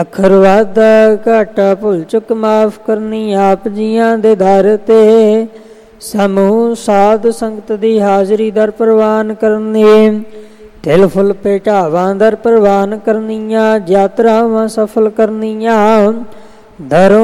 ਅੱਖਰ ਵਾਧਾ ਘਾਟਾ ਭੁੱਲ ਚੁੱਕ ਮਾਫ ਕਰਨੀ, ਆਪ ਜੀਆਂ ਦੇ ਦਰ ਤੇ ਸਮੂਹ ਸਾਧ ਸੰਗਤ ਦੀ ਹਾਜ਼ਰੀ ਦਰ ਪ੍ਰਵਾਨ ਕਰਨੀ, ਤਿਲ ਫੁੱਲ ਭੇਟਾਵਾਂ ਦਰ ਪ੍ਰਵਾਨ ਕਰਨੀਆਂ, ਯਾਤਰਾਵਾਂ ਸਫਲ ਕਰਨੀਆਂ, ਦਰੋਂ